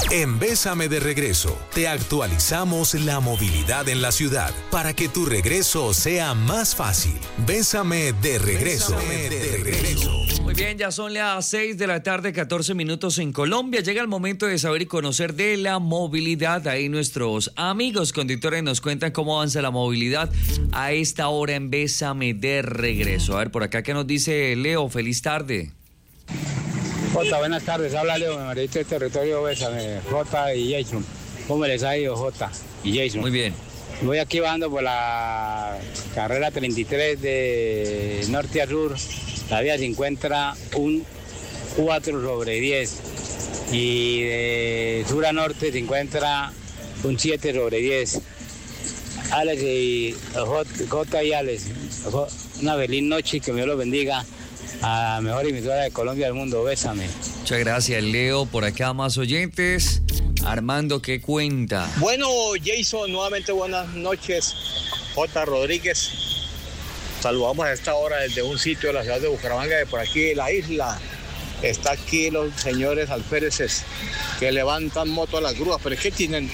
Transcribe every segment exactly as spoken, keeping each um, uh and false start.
En Bésame de Regreso, te actualizamos la movilidad en la ciudad para que tu regreso sea más fácil. Bésame de Regreso. Bésame de regreso. Muy bien, ya son las seis de la tarde, catorce minutos en Colombia. Llega el momento de saber y conocer de la movilidad. Ahí nuestros amigos conductores nos cuentan cómo avanza la movilidad a esta hora en Bésame de Regreso. A ver, por acá, ¿qué nos dice Leo? Feliz tarde. Jota, buenas tardes, habla Leo, me marito de territorio Bésame, Jota y Jason. ¿Cómo les ha ido, Jota y Jason? Muy bien. Voy aquí bajando por la carrera treinta y tres de norte a sur. La vía se encuentra un cuatro sobre diez y de sur a norte se encuentra un siete sobre diez. Alex y Jota y Alex, una feliz noche y que Dios los bendiga. A la mejor emisora de Colombia del mundo, Bésame. Muchas gracias, Leo. Por acá más oyentes. Armando, ¿qué cuenta? Bueno, Jason, nuevamente buenas noches. J. Rodríguez. Saludamos a esta hora desde un sitio de la ciudad de Bucaramanga, de por aquí de la isla. Está aquí los señores alféreces que levantan moto a las grúas, pero es que tienen,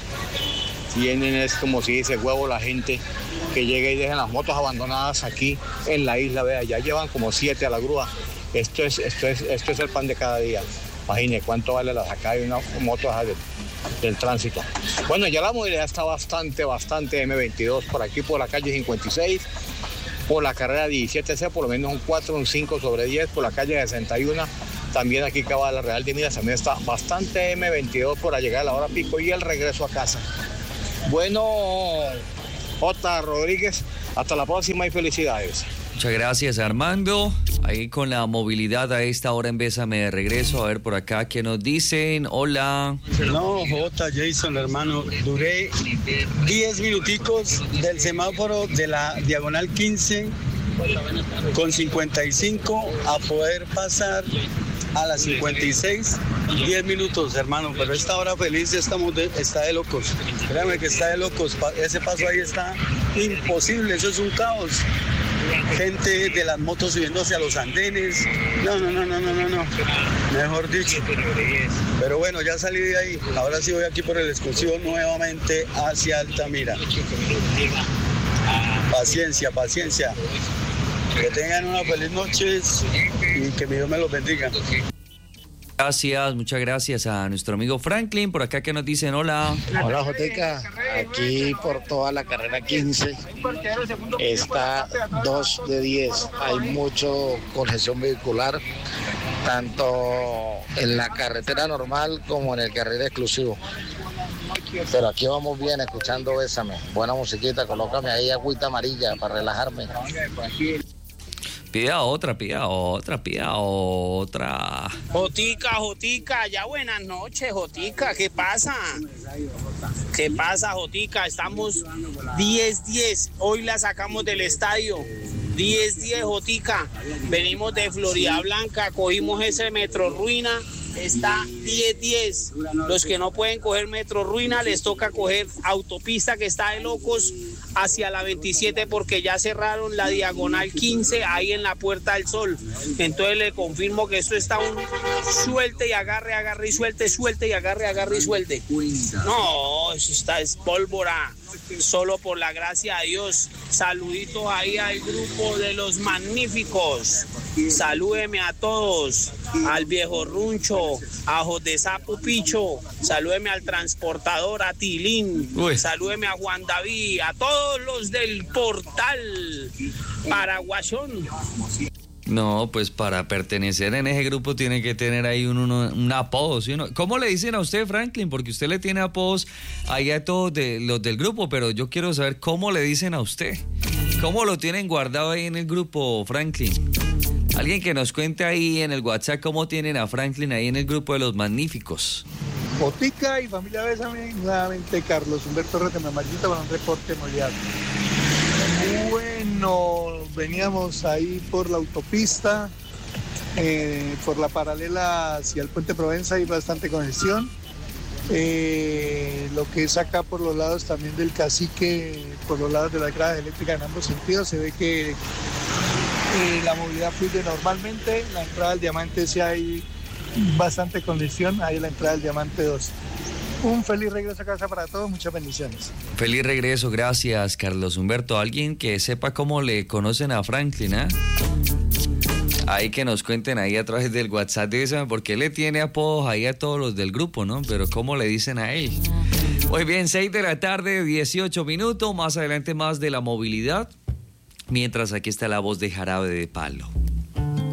tienen es como si dice huevo la gente que llega y dejan las motos abandonadas aquí en la isla. Vea, ya llevan como siete a la grúa. Esto es, esto es, esto es el pan de cada día. Imagine cuánto vale la sacada de una moto del, del tránsito. Bueno, ya la movilidad está bastante, bastante eme veintidós por aquí, por la calle cincuenta y seis, por la carrera diecisiete ce, por lo menos un cuatro, un cinco sobre diez, por la calle sesenta y uno. También aquí acaba la Real de Minas, también está bastante eme veintidós por la llegada de la hora pico y el regreso a casa. Bueno, J. Rodríguez, hasta la próxima y felicidades. Muchas gracias, Armando. Ahí con la movilidad a esta hora en Bésame de Regreso. A ver por acá qué nos dicen. Hola. No, J. Jason, hermano, duré diez minuticos del semáforo de la diagonal quince con cincuenta y cinco a poder pasar a las cincuenta y seis, diez minutos, hermano, pero esta hora feliz estamos de, está de locos. Créame que está de locos. Ese paso ahí está imposible, eso es un caos. Gente de las motos subiéndose a los andenes. No, no, no, no, no, no, no. Mejor dicho. Pero bueno, ya salí de ahí. Ahora sí voy aquí por el excursivo nuevamente hacia Altamira. Paciencia, paciencia. Que tengan una feliz noche y que mi Dios me los bendiga. Gracias, muchas gracias a nuestro amigo Franklin. Por acá que nos dicen hola. Hola, Joteca. Aquí por toda la carrera quince está dos de diez. Hay mucho congestión vehicular, tanto en la carretera normal como en el carril exclusivo. Pero aquí vamos bien, escuchando Bésame. Buena musiquita, colócame ahí agüita amarilla para relajarme. Pida otra, pida otra, pida otra. Jotica, Jotica, ya buenas noches, Jotica, ¿qué pasa? ¿Qué pasa, Jotica? Estamos diez diez, hoy la sacamos del estadio. diez diez, Jotica. Venimos de Florida Blanca, cogimos ese Metro Ruina, está diez diez. Los que no pueden coger Metro Ruina les toca coger autopista que está de locos hacia la veintisiete porque ya cerraron la diagonal quince ahí en la Puerta del Sol. Entonces le confirmo que esto está un suelte y agarre, agarre y suelte, suelte y agarre, agarre y suelte. No, eso está es pólvora. Solo por la gracia de Dios. Saluditos ahí al grupo de los magníficos. Salúdeme a todos, al viejo Runcho, a José Sapo Picho, salúdeme al transportador, a Tilín, Uy. salúdeme a Juan David, a todos los del portal Paraguayón. No, pues para pertenecer en ese grupo tiene que tener ahí un, uno, un apodo, ¿sí? ¿Cómo le dicen a usted, Franklin? Porque usted le tiene apodos ahí a todos de, los del grupo, pero yo quiero saber cómo le dicen a usted. ¿Cómo lo tienen guardado ahí en el grupo, Franklin? Alguien que nos cuente ahí en el WhatsApp cómo tienen a Franklin ahí en el grupo de los magníficos. Jotica y familia Bésame, nuevamente Carlos Humberto Retememarita para un reporte movilidad. Bueno, veníamos ahí por la autopista, eh, por la paralela hacia el Puente Provenza hay bastante congestión. Eh, lo que es acá por los lados también del Cacique, por los lados de la grada eléctrica en ambos sentidos, se ve que eh, la movilidad fluye normalmente. La entrada al Diamante sí hay bastante congestión ahí en la entrada del Diamante dos. Un feliz regreso a casa para todos, muchas bendiciones. Feliz regreso, gracias Carlos Humberto. Alguien que sepa cómo le conocen a Franklin, ¿eh? Ahí que nos cuenten ahí a través del WhatsApp, dicen por qué le tiene apodos ahí a todos los del grupo, ¿no? Pero cómo le dicen a él. Muy bien, seis de la tarde, dieciocho minutos, más adelante más de la movilidad. Mientras aquí está la voz de Jarabe de Palo.